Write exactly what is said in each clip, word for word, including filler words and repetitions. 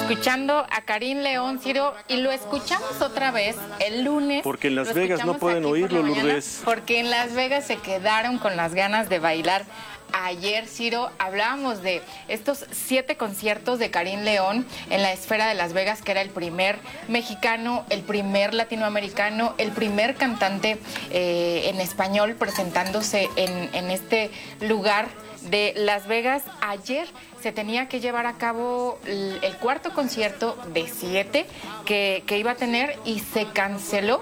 escuchando a Karim León, Ciro, y lo escuchamos otra vez el lunes. Porque en Las Vegas no pueden oírlo, Lourdes. Porque en Las Vegas se quedaron con las ganas de bailar. Ayer, Ciro, hablábamos de estos siete conciertos de Karim León en la esfera de Las Vegas, que era el primer mexicano, el primer latinoamericano, el primer cantante eh, en español presentándose en, en este lugar de Las Vegas. Ayer se tenía que llevar a cabo el, el cuarto concierto de siete que, que iba a tener y se canceló.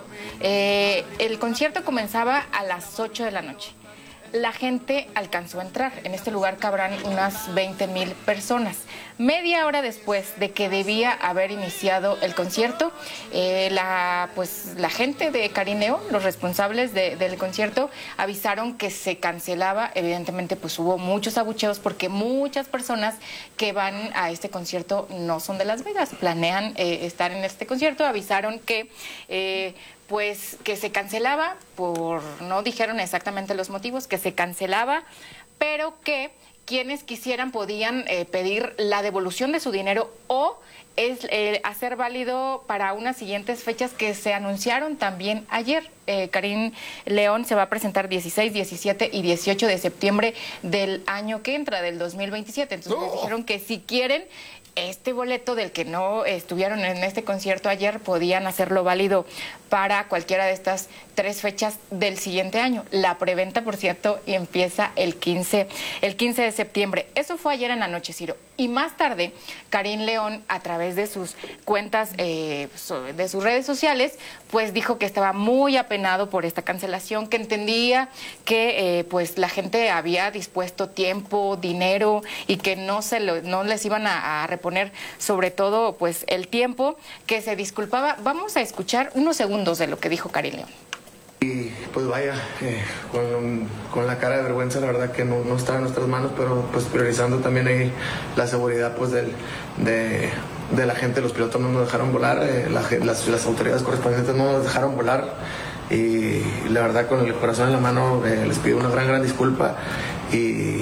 Eh, el concierto comenzaba a las ocho de la noche. La gente alcanzó a entrar. En este lugar cabrán unas veinte mil personas. Media hora después de que debía haber iniciado el concierto, eh, la, pues, la gente de Karim León, los responsables de, del concierto, avisaron que se cancelaba. Evidentemente, pues hubo muchos abucheos porque muchas personas que van a este concierto no son de Las Vegas, planean eh, estar en este concierto. Avisaron que... Eh, pues que se cancelaba, por no dijeron exactamente los motivos, que se cancelaba, pero que quienes quisieran podían eh, pedir la devolución de su dinero o es eh, hacer válido para unas siguientes fechas que se anunciaron también ayer. Eh, Karim León se va a presentar dieciséis, diecisiete y dieciocho de septiembre del año que entra, del dos mil veintisiete. Entonces oh. les dijeron que si quieren este boleto del que no estuvieron en este concierto ayer, podían hacerlo válido para cualquiera de estas tres fechas del siguiente año. La preventa, por cierto, empieza el quince, el quince de septiembre. Eso fue ayer en la noche, Ciro. Y más tarde, Karim León, a través de sus cuentas, eh, de sus redes sociales, pues dijo que estaba muy apenado por esta cancelación, que entendía que eh, pues la gente había dispuesto tiempo, dinero y que no se lo, no les iban a, a reponer, sobre todo pues el tiempo, que se disculpaba. Vamos a escuchar unos segundos de lo que dijo Karim León. Y pues vaya, eh, con, con la cara de vergüenza, la verdad que no, no está en nuestras manos, pero pues priorizando también ahí la seguridad pues del, de, de la gente. Los pilotos no nos dejaron volar, eh, la, las, las autoridades correspondientes no nos dejaron volar y la verdad con el corazón en la mano eh, les pido una gran, gran disculpa y,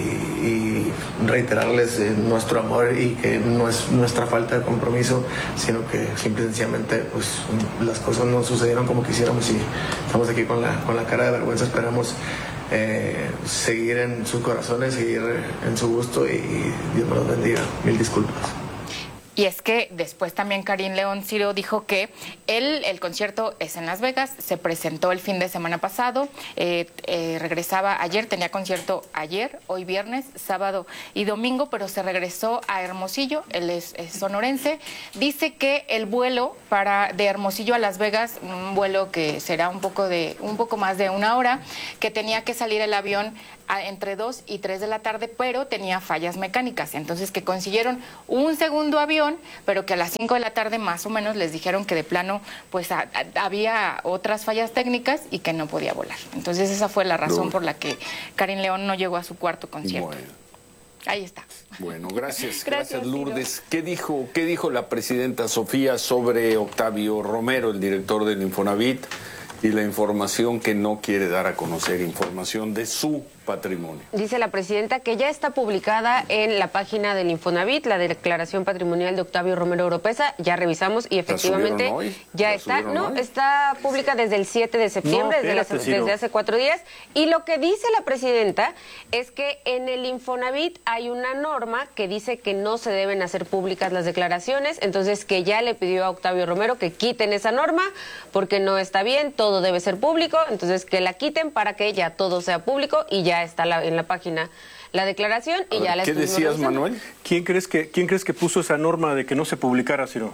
y reiterarles eh, nuestro amor y que no es nuestra falta de compromiso, sino que simple y sencillamente pues las cosas no sucedieron como quisiéramos y estamos aquí con la, con la cara de vergüenza. Esperamos eh, seguir en sus corazones, seguir en su gusto y Dios me los bendiga. Mil disculpas. Y es que después también Karim León, Ciro, dijo que él, el concierto es en Las Vegas, se presentó el fin de semana pasado, eh, eh, regresaba ayer, tenía concierto ayer, hoy viernes, sábado y domingo, pero se regresó a Hermosillo, él es, es sonorense. Dice que el vuelo para de Hermosillo a Las Vegas, un vuelo que será un poco, de, un poco más de una hora, que tenía que salir el avión a, entre dos y tres de la tarde, pero tenía fallas mecánicas, entonces que consiguieron un segundo avión, pero que a las cinco de la tarde más o menos les dijeron que de plano pues a, a, había otras fallas técnicas y que no podía volar. Entonces esa fue la razón no. por la que Karim León no llegó a su cuarto concierto. Bueno. Ahí está. Bueno, gracias, gracias, gracias Lourdes. ¿Qué dijo, qué dijo la presidenta Sofía sobre Octavio Romero, el director del Infonavit, y la información que no quiere dar a conocer, información de su patrimonio? Dice la presidenta que ya está publicada en la página del Infonavit, la declaración patrimonial de Octavio Romero Oropesa. Ya revisamos y efectivamente hoy? ya está. No, hoy? Está pública desde el siete de septiembre, no, espérate, desde, la, desde hace cuatro días. Y lo que dice la presidenta es que en el Infonavit hay una norma que dice que no se deben hacer públicas las declaraciones, entonces que ya le pidió a Octavio Romero que quiten esa norma porque no está bien, todo debe ser público, entonces que la quiten para que ya todo sea público y ya está la, en la página la declaración y ver, ya la ¿qué decías, revisando. Manuel? ¿Quién crees que quién crees que puso esa norma de que no se publicara, Ciro?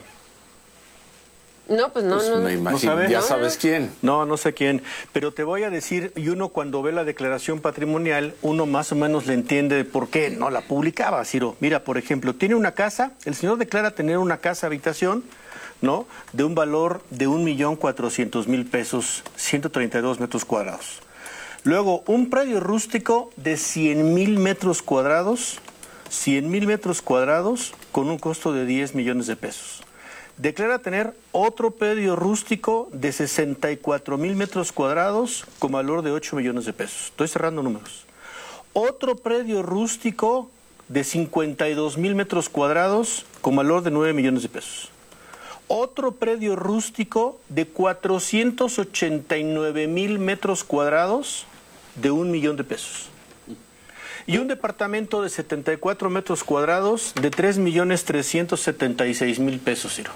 No, pues no, pues no. Me imagino, ¿no sabes? ya no, sabes quién. No, no sé quién, pero te voy a decir, y uno cuando ve la declaración patrimonial, uno más o menos le entiende por qué no la publicaba, Ciro. Mira, por ejemplo, tiene una casa, el señor declara tener una casa habitación, ¿no?, de un valor de un millón cuatrocientos mil pesos, ciento treinta y dos metros cuadrados. Luego, un predio rústico de cien mil metros cuadrados, cien mil metros cuadrados con un costo de diez millones de pesos. Declara tener otro predio rústico de sesenta y cuatro mil metros cuadrados con valor de ocho millones de pesos. Estoy cerrando números. Otro predio rústico de cincuenta y dos mil metros cuadrados con valor de nueve millones de pesos. Otro predio rústico de cuatrocientos ochenta y nueve mil metros cuadrados de un millón de pesos. Y un departamento de setenta y cuatro metros cuadrados de tres millones trescientos setenta y seis mil pesos, Ciro.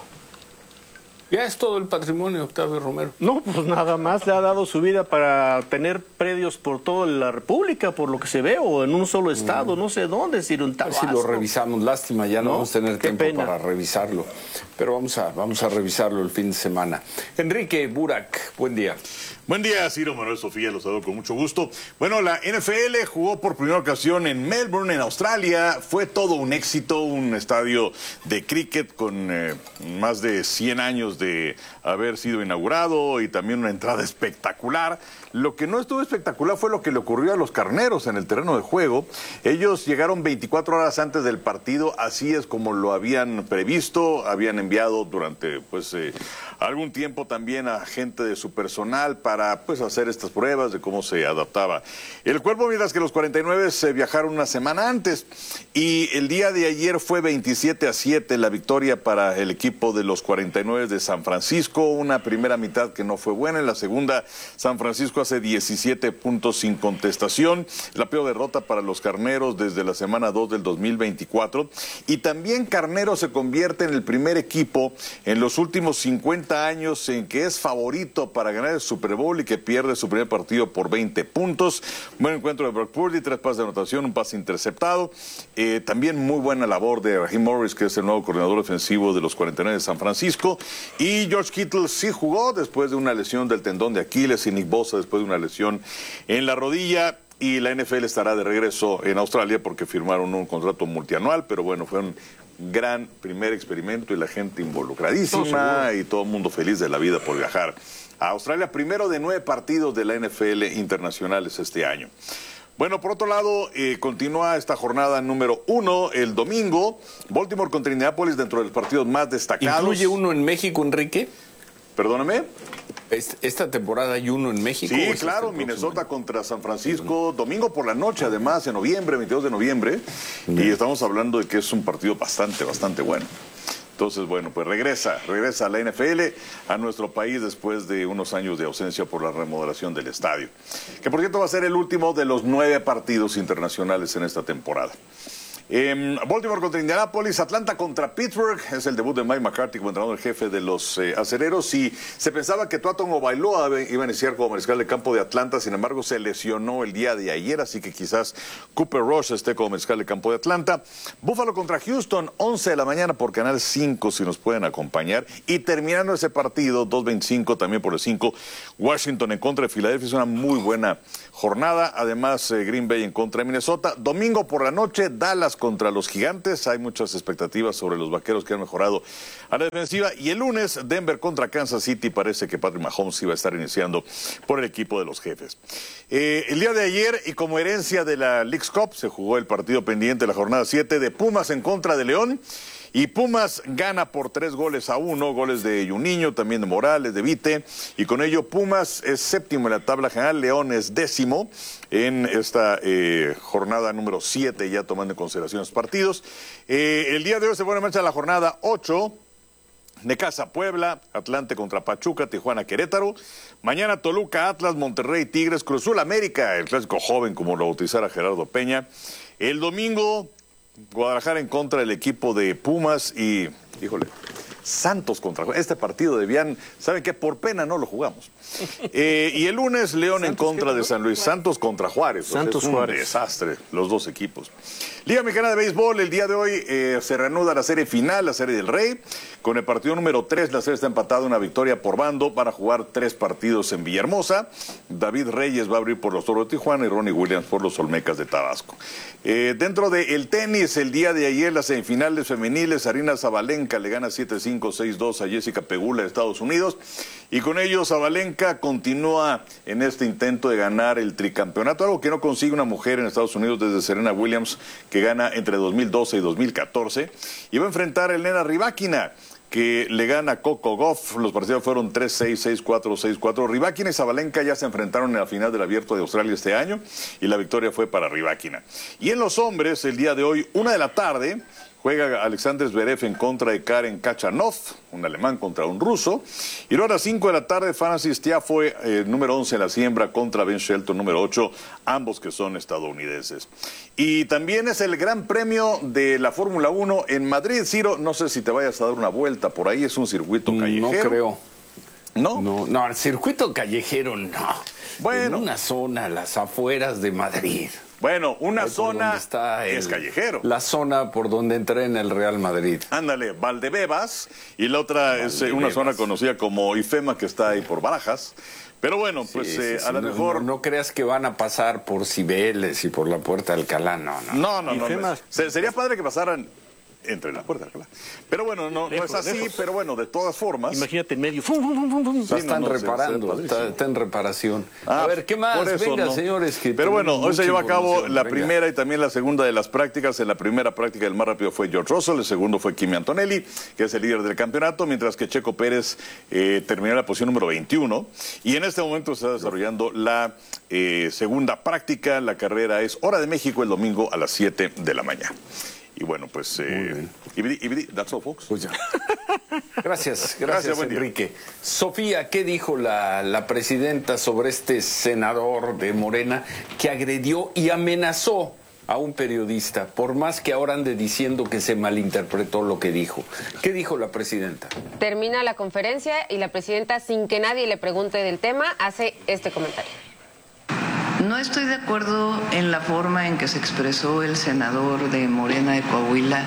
Ya es todo el patrimonio, Octavio Romero. No, pues nada más le ha dado su vida para tener predios por toda la República, por lo que se ve, o en un solo estado, mm. no sé dónde, Ciro, un Tabasco. A ver si lo revisamos, lástima, ya no, no vamos a tener tiempo pena. para revisarlo, pero vamos a, vamos a revisarlo el fin de semana. Enrique Burak, buen día. Buen día, Ciro, Manuel, Sofía, los saludo con mucho gusto. Bueno, la N F L jugó por primera ocasión en Melbourne, en Australia. Fue todo un éxito, un estadio de cricket con eh, más de cien años de haber sido inaugurado y también una entrada espectacular. Lo que no estuvo espectacular fue lo que le ocurrió a los carneros en el terreno de juego. Ellos llegaron veinticuatro horas antes del partido, así es como lo habían previsto. Habían enviado durante pues eh, algún tiempo también a gente de su personal para pues hacer estas pruebas de cómo se adaptaba el cuerpo, mientras que los cuarenta y nueve se viajaron una semana antes. Y el día de ayer fue veintisiete a siete la victoria para el equipo de los cuarenta y nueve de San Francisco. Una primera mitad que no fue buena, en la segunda San Francisco hace diecisiete puntos sin contestación. La peor derrota para los carneros desde la semana dos del dos mil veinticuatro. Y también Carneros se convierte en el primer equipo en los últimos cincuenta años en que es favorito para ganar el Super Bowl y que pierde su primer partido por veinte puntos. Buen encuentro de Brock Purdy, tres pases de anotación, un pase interceptado. Eh, también muy buena labor de Raheem Morris, que es el nuevo coordinador ofensivo de los cuarenta y nueve de San Francisco. Y George Kittle sí jugó después de una lesión del tendón de Aquiles, y Nick Bosa después de una lesión en la rodilla. Y la N F L estará de regreso en Australia porque firmaron un contrato multianual, pero bueno, fue un gran primer experimento y la gente involucradísima todo y todo el mundo feliz de la vida por viajar a Australia. Primero de nueve partidos de la N F L internacionales este año. Bueno, por otro lado, eh, continúa esta jornada número uno el domingo. Baltimore contra Indianapolis, dentro de los partidos más destacados. ¿Incluye uno en México, Enrique? Perdóname. ¿Esta temporada hay uno en México? Sí, claro, Minnesota contra San Francisco, domingo por la noche, además, en noviembre, veintidós de noviembre. Y estamos hablando de que es un partido bastante, bastante bueno. Entonces, bueno, pues regresa, regresa a la N F L a nuestro país después de unos años de ausencia por la remodelación del estadio. Que por cierto va a ser el último de los nueve partidos internacionales en esta temporada. Eh, Baltimore contra Indianapolis, Atlanta contra Pittsburgh, es el debut de Mike McCarthy como entrenador jefe de los eh, acereros, y se pensaba que Tua Tagovailoa iba a iniciar como mariscal de campo de Atlanta, sin embargo se lesionó el día de ayer, así que quizás Cooper Rush esté como mariscal de campo de Atlanta. Buffalo contra Houston, once de la mañana por Canal cinco, si nos pueden acompañar, y terminando ese partido, dos veinticinco también por el cinco, Washington en contra de Filadelfia, es una muy buena jornada, además eh, Green Bay en contra de Minnesota. Domingo por la noche, Dallas contra los Gigantes, hay muchas expectativas sobre los Vaqueros que han mejorado a la defensiva, y el lunes Denver contra Kansas City, parece que Patrick Mahomes iba a estar iniciando por el equipo de los Jefes. Eh, el día de ayer, y como herencia de la Leagues Cup, se jugó el partido pendiente de la jornada siete de Pumas en contra de León. Y Pumas gana por tres goles a uno, goles de Juninho, también de Morales, de Vite, y con ello Pumas es séptimo en la tabla general, León es décimo en esta eh, jornada número siete, ya tomando en consideración los partidos. Eh, el día de hoy se pone en marcha la jornada ocho, Necaxa Puebla, Atlante contra Pachuca, Tijuana Querétaro, mañana Toluca Atlas, Monterrey Tigres, Cruz Azul América, el clásico joven como lo bautizara Gerardo Peña. El domingo Guadalajara en contra del equipo de Pumas y, híjole, Santos contra Juárez. Este partido debían, ¿saben qué? Por pena no lo jugamos. Eh, y el lunes León en contra de San Luis. Santos contra Juárez. Santos o sea, es un Juárez. desastre, los dos equipos. Liga Mexicana de Béisbol, el día de hoy eh, se reanuda la serie final, la serie del Rey. Con el partido número tres, la serie está empatada, una victoria por bando. Van a jugar tres partidos en Villahermosa. David Reyes va a abrir por los Toros de Tijuana y Ronnie Williams por los Olmecas de Tabasco. Eh, dentro del tenis, el día de ayer, las semifinales femeniles, Aryna Sabalenka le gana siete cinco, seis dos a Jessica Pegula de Estados Unidos. Y con ello Sabalenka continúa en este intento de ganar el tricampeonato, algo que no consigue una mujer en Estados Unidos desde Serena Williams, que gana entre dos mil doce y dos mil catorce. Y va a enfrentar a Elena Rybakina, que le gana Coco Gauff. Los partidos fueron tres seis, seis cuatro, seis cuatro. Rybakina y Sabalenka ya se enfrentaron en la final del Abierto de Australia este año y la victoria fue para Rybakina. Y en los hombres, el día de hoy, una de la tarde, juega Alexander Zverev en contra de Karen Khachanov, un alemán contra un ruso. Y luego a las cinco de la tarde, Francis Tiafoe, eh, número once en la siembra, contra Ben Shelton, número ocho, ambos que son estadounidenses. Y también es el Gran Premio de la Fórmula uno en Madrid. Ciro, no sé si te vayas a dar una vuelta por ahí, es un circuito callejero. No creo. ¿No? No, no, el circuito callejero no. Bueno. En una zona, las afueras de Madrid. Bueno, una Ahí por zona donde está el- es callejero. La zona por donde entrena el Real Madrid. Ándale, Valdebebas, y la otra es eh, una Valdebebas. zona conocida como Ifema, que está ahí por Barajas. Pero bueno, pues Sí, sí, eh, sí, a lo no, mejor... No, no creas que van a pasar por Cibeles y por la Puerta de Alcalá, no, no. No, no, no. Ifema. no. Se- Sería padre que pasaran entre la puerta de Alcalá. Pero bueno, no, no Lejos, es así, lejos. pero bueno, de todas formas... Imagínate en medio. Fum, fum, fum, fum, fum. Sí, La están no, no, se- se ve reparando, padrísimo. está, está en reparación. Ah, a ver, ¿qué más? por eso, Venga, ¿no? señores. Que Pero bueno, tenemos hoy se mucha lleva a cabo información. la Venga. primera y también la segunda de las prácticas. En la primera práctica el más rápido fue George Russell, el segundo fue Kimi Antonelli, que es el líder del campeonato, mientras que Checo Pérez eh, terminó en la posición número veintiuno. Y en este momento se está desarrollando la eh, segunda práctica. La carrera es Hora de México el domingo a las siete de la mañana. Y bueno, pues... Eh, ibidi, ibidi, that's all, folks. Pues ya. Gracias, gracias, Gracias, buen día. Enrique. Sofía, ¿qué dijo la, la presidenta sobre este senador de Morena que agredió y amenazó a un periodista, por más que ahora ande diciendo que se malinterpretó lo que dijo? ¿Qué dijo la presidenta? Termina la conferencia y la presidenta, sin que nadie le pregunte del tema, hace este comentario. No estoy de acuerdo en la forma en que se expresó el senador de Morena de Coahuila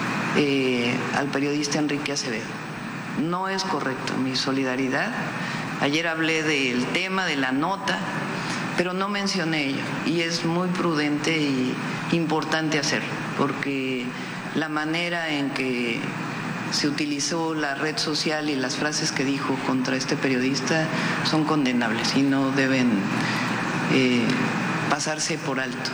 eh, al periodista Enrique Acevedo. No es correcto. Mi solidaridad. Ayer hablé del tema, de la nota, pero no mencioné ello. Y es muy prudente y importante hacerlo, porque la manera en que se utilizó la red social y las frases que dijo contra este periodista son condenables y no deben eh, pasarse por alto.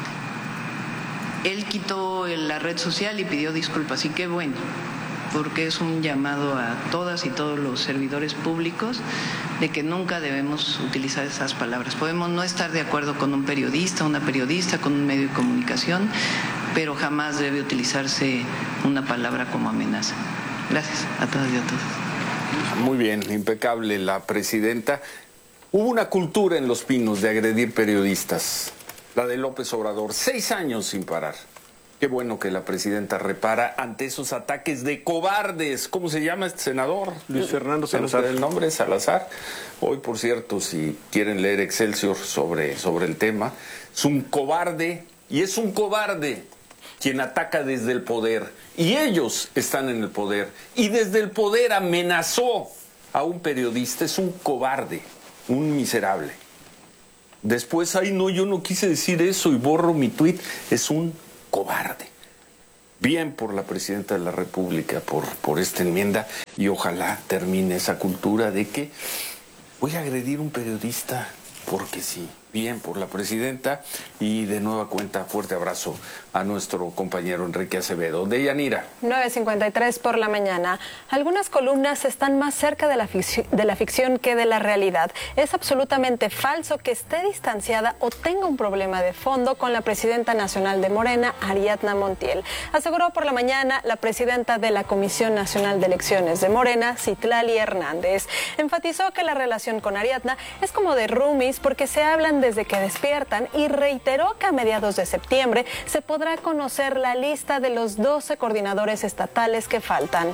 Él quitó la red social y pidió disculpas, y qué bueno, porque es un llamado a todas y todos los servidores públicos de que nunca debemos utilizar esas palabras. Podemos no estar de acuerdo con un periodista, una periodista, con un medio de comunicación, pero jamás debe utilizarse una palabra como amenaza. Gracias a todas y a todos. Muy bien, impecable la presidenta. Hubo una cultura en Los Pinos de agredir periodistas, la de López Obrador, seis años sin parar. Qué bueno que la presidenta repara ante esos ataques de cobardes. ¿Cómo se llama este senador? Luis Fernando ¿Se nos Salazar. da el nombre? Salazar. Hoy, por cierto, si quieren leer Excelsior sobre, sobre el tema, es un cobarde, y es un cobarde quien ataca desde el poder. Y ellos están en el poder. Y desde el poder amenazó a un periodista. Es un cobarde, un miserable. Después, ay no, yo no quise decir eso y borro mi tuit. Es un cobarde. Bien por la presidenta de la República, por, por esta enmienda, y ojalá termine esa cultura de que voy a agredir a un periodista porque sí. Bien por la presidenta, y de nueva cuenta, fuerte abrazo a nuestro compañero Enrique Acevedo. Deyanira. nueve cincuenta y tres por la mañana. Algunas columnas están más cerca de la, ficción, de la ficción que de la realidad. Es absolutamente falso que esté distanciada o tenga un problema de fondo con la presidenta nacional de Morena, Ariadna Montiel. Aseguró por la mañana la presidenta de la Comisión Nacional de Elecciones de Morena, Citlali Hernández. Enfatizó que la relación con Ariadna es como de roomies porque se hablan desde que despiertan, y reiteró que a mediados de septiembre se podrá conocer la lista de los doce coordinadores estatales que faltan.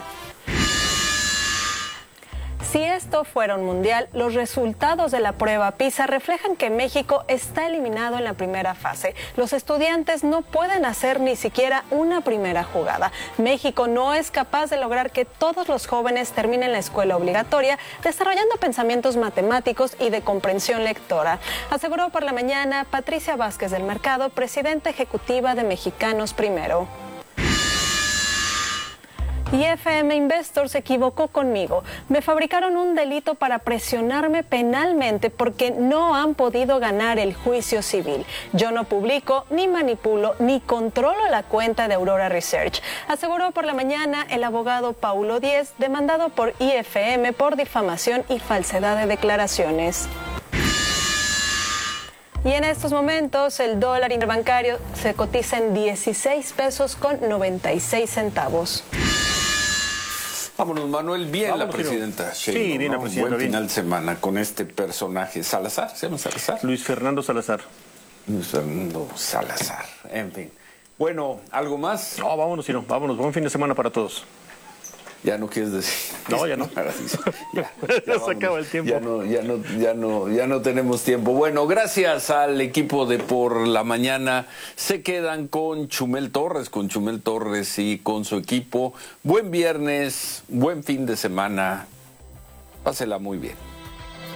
Si esto fuera un mundial, los resultados de la prueba PISA reflejan que México está eliminado en la primera fase. Los estudiantes no pueden hacer ni siquiera una primera jugada. México no es capaz de lograr que todos los jóvenes terminen la escuela obligatoria, desarrollando pensamientos matemáticos y de comprensión lectora. Aseguró por la mañana Patricia Vázquez del Mercado, presidenta ejecutiva de Mexicanos Primero. Y F M Investor se equivocó conmigo. Me fabricaron un delito para presionarme penalmente porque no han podido ganar el juicio civil. Yo no publico, ni manipulo, ni controlo la cuenta de Aurora Research, aseguró por la mañana el abogado Paulo Díez, demandado por I F M por difamación y falsedad de declaraciones. Y en estos momentos el dólar interbancario se cotiza en dieciséis pesos con noventa y seis centavos. Vámonos, Manuel. Bien Vámonos, la presidenta sí, Sheinbaum, bien la ¿no? presidenta, Buen bien. final de semana con este personaje. ¿Salazar? ¿Se llama Salazar? Luis Fernando Salazar. Luis Fernando Salazar. En fin. Bueno, ¿algo más? No, vámonos, Ciro, vámonos. Buen fin de semana para todos. Ya no quieres decir. No, ya no. ya, Ya se acaba el tiempo. Ya no, ya no, ya no, ya no tenemos tiempo. Bueno, gracias al equipo de Por la Mañana. Se quedan con Chumel Torres, con Chumel Torres y con su equipo. Buen viernes, buen fin de semana. Pásela muy bien.